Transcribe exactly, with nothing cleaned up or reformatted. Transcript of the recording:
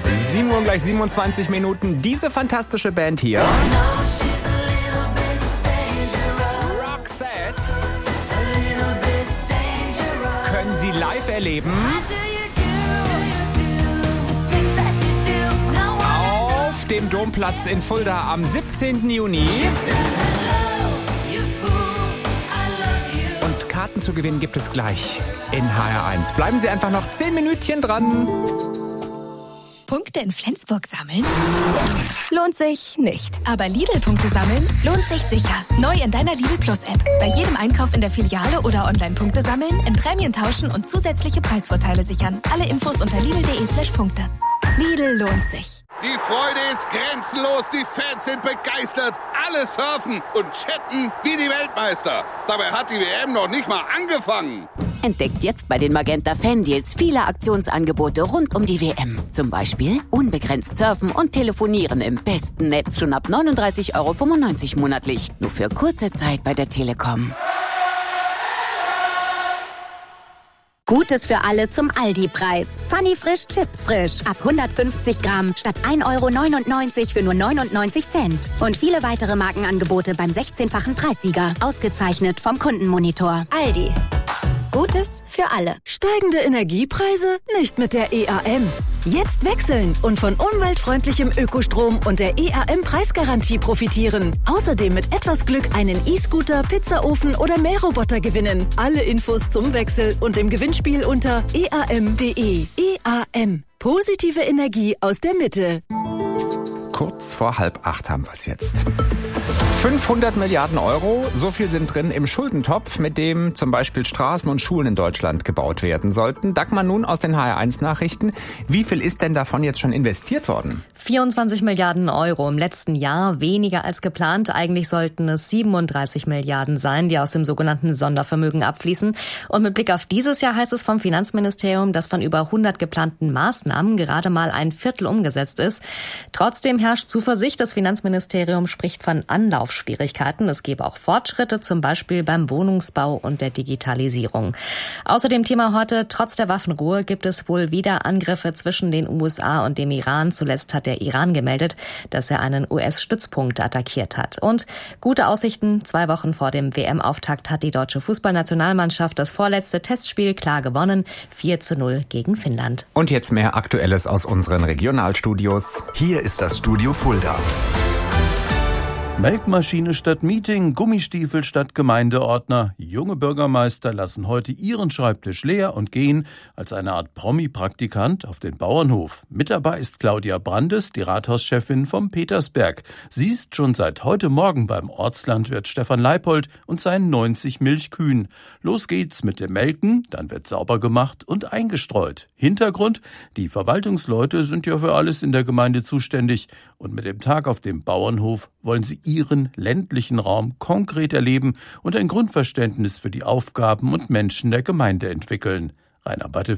sieben Uhr gleich siebenundzwanzig Minuten. Diese fantastische Band hier. Roxette. Können Sie live erleben. Auf dem Domplatz in Fulda am siebzehnten Juni. Und Karten zu gewinnen gibt es gleich in H R eins. Bleiben Sie einfach noch zehn Minütchen dran. Punkte in Flensburg sammeln? Lohnt sich nicht. Aber Lidl-Punkte sammeln lohnt sich sicher. Neu in deiner Lidl Plus-App. Bei jedem Einkauf in der Filiale oder online Punkte sammeln, in Prämien tauschen und zusätzliche Preisvorteile sichern. Alle Infos unter lidl.de slash Punkte. Lidl lohnt sich. Die Freude ist grenzenlos, die Fans sind begeistert. Alle surfen und chatten wie die Weltmeister. Dabei hat die W M noch nicht mal angefangen. Entdeckt jetzt bei den Magenta Fan-Deals viele Aktionsangebote rund um die W M. Zum Beispiel unbegrenzt surfen und telefonieren im besten Netz schon ab neununddreißig Euro fünfundneunzig monatlich. Nur für kurze Zeit bei der Telekom. Gutes für alle zum Aldi-Preis. Funny Frisch Chips Frisch. Ab hundertfünfzig Gramm statt ein Euro neunundneunzig für nur neunundneunzig Cent. Und viele weitere Markenangebote beim sechzehnfachen Preissieger. Ausgezeichnet vom Kundenmonitor. Aldi. Gutes für alle. Steigende Energiepreise? Nicht mit der E A M. Jetzt wechseln und von umweltfreundlichem Ökostrom und der E A M-Preisgarantie profitieren. Außerdem mit etwas Glück einen E-Scooter, Pizzaofen oder Mähroboter gewinnen. Alle Infos zum Wechsel und im Gewinnspiel unter e a m punkt d e. E A M. Positive Energie aus der Mitte. Kurz vor halb acht haben wir es jetzt. fünfhundert Milliarden Euro, so viel sind drin im Schuldentopf, mit dem zum Beispiel Straßen und Schulen in Deutschland gebaut werden sollten. Dagmar nun aus den H R eins Nachrichten. Wie viel ist denn davon jetzt schon investiert worden? vierundzwanzig Milliarden Euro im letzten Jahr, weniger als geplant. Eigentlich sollten es siebenunddreißig Milliarden sein, die aus dem sogenannten Sondervermögen abfließen. Und mit Blick auf dieses Jahr heißt es vom Finanzministerium, dass von über hundert geplanten Maßnahmen gerade mal ein Viertel umgesetzt ist. Trotzdem herrscht Zuversicht. Das Finanzministerium spricht von Anlaufschwierigkeiten. Es gebe auch Fortschritte, zum Beispiel beim Wohnungsbau und der Digitalisierung. Außerdem Thema heute, trotz der Waffenruhe gibt es wohl wieder Angriffe zwischen den U S A und dem Iran. Zuletzt hat der Iran gemeldet, dass er einen U S-Stützpunkt attackiert hat. Und gute Aussichten, zwei Wochen vor dem W M-Auftakt hat die deutsche Fußballnationalmannschaft das vorletzte Testspiel klar gewonnen, vier zu null gegen Finnland. Und jetzt mehr Aktuelles aus unseren Regionalstudios. Hier ist das Studio Fulda. Melkmaschine statt Meeting, Gummistiefel statt Gemeindeordner. Junge Bürgermeister lassen heute ihren Schreibtisch leer und gehen als eine Art Promi-Praktikant auf den Bauernhof. Mit dabei ist Claudia Brandes, die Rathauschefin vom Petersberg. Sie ist schon seit heute Morgen beim Ortslandwirt Stefan Leipold und seinen neunzig Milchkühen. Los geht's mit dem Melken, dann wird sauber gemacht und eingestreut. Hintergrund: Die Verwaltungsleute sind ja für alles in der Gemeinde zuständig. Und mit dem Tag auf dem Bauernhof wollen sie ihren ländlichen Raum konkret erleben und ein Grundverständnis für die Aufgaben und Menschen der Gemeinde entwickeln. Rainer Batte